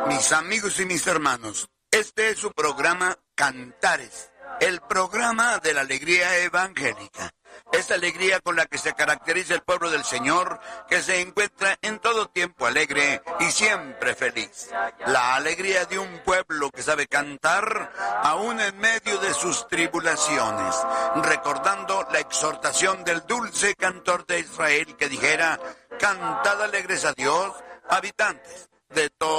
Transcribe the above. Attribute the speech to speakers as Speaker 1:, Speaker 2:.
Speaker 1: Mis amigos y mis hermanos, este es su programa Cantares, el programa de la alegría evangélica. Esta alegría con la que se caracteriza el pueblo del Señor, que se encuentra en todo tiempo alegre y siempre feliz. La alegría de un pueblo que sabe cantar aún en medio de sus tribulaciones, recordando la exhortación del dulce cantor de Israel que dijera: cantad alegres a Dios, habitantes de todo